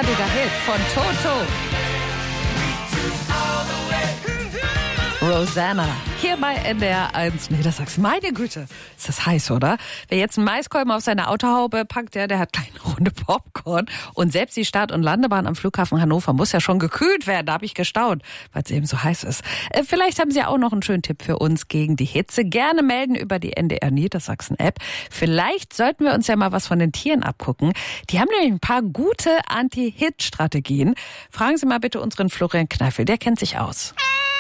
großartiger Hit von Toto. Rosanna, hier bei NDR 1. Nee, das sagst du, meine Güte, ist das heiß, oder? Wer jetzt einen Maiskolben auf seine Autohaube packt, der hat kleine Runde Popcorn. Und selbst die Start- und Landebahn am Flughafen Hannover muss ja schon gekühlt werden. Da habe ich gestaunt, weil es eben so heiß ist. Vielleicht haben Sie auch noch einen schönen Tipp für uns gegen die Hitze. Gerne melden über die NDR Niedersachsen-App. Vielleicht sollten wir uns ja mal was von den Tieren abgucken. Die haben nämlich ein paar gute Anti-Hit-Strategien. Fragen Sie mal bitte unseren Florian Kneifel, der kennt sich aus.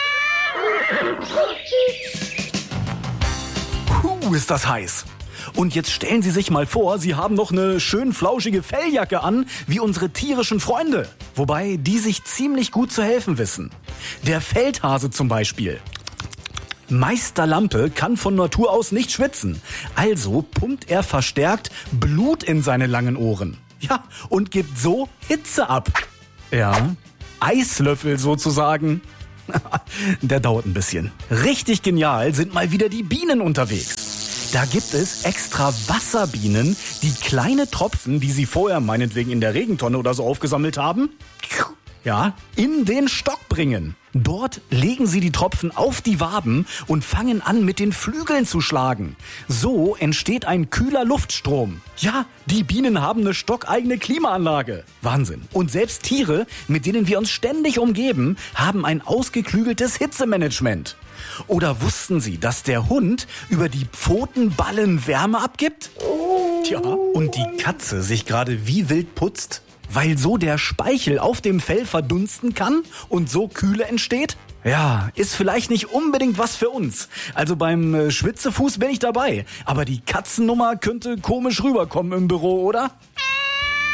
Ist das heiß. Und jetzt stellen Sie sich mal vor, Sie haben noch eine schön flauschige Felljacke an, wie unsere tierischen Freunde. Wobei die sich ziemlich gut zu helfen wissen. Der Feldhase zum Beispiel. Meister Lampe kann von Natur aus nicht schwitzen. Also pumpt er verstärkt Blut in seine langen Ohren. Ja, und gibt so Hitze ab. Ja, Eislöffel sozusagen. Der dauert ein bisschen. Richtig genial sind mal wieder die Bienen unterwegs. Da gibt es extra Wasserbienen, die kleine Tropfen, die sie vorher meinetwegen in der Regentonne oder so aufgesammelt haben, ja, in den Stock bringen. Dort legen sie die Tropfen auf die Waben und fangen an, mit den Flügeln zu schlagen. So entsteht ein kühler Luftstrom. Ja, die Bienen haben eine stockeigene Klimaanlage. Wahnsinn. Und selbst Tiere, mit denen wir uns ständig umgeben, haben ein ausgeklügeltes Hitzemanagement. Oder wussten Sie, dass der Hund über die Pfotenballen Wärme abgibt? Tja, und die Katze sich gerade wie wild putzt? Weil so der Speichel auf dem Fell verdunsten kann und so Kühle entsteht? Ja, ist vielleicht nicht unbedingt was für uns. Also beim Schwitzefuß bin ich dabei. Aber die Katzennummer könnte komisch rüberkommen im Büro, oder?